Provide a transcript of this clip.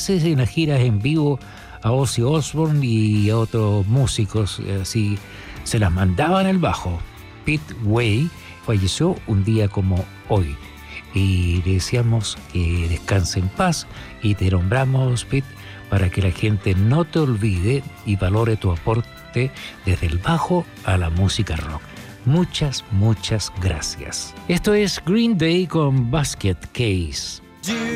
veces en las giras en vivo a Ozzy Osbourne y a otros músicos, así se las mandaban al bajo. Pete Way falleció un día como hoy y le deseamos que descanse en paz y te nombramos, Pete, para que la gente no te olvide y valore tu aporte desde el bajo a la música rock. Muchas, muchas gracias. Esto es Green Day con Basket Case.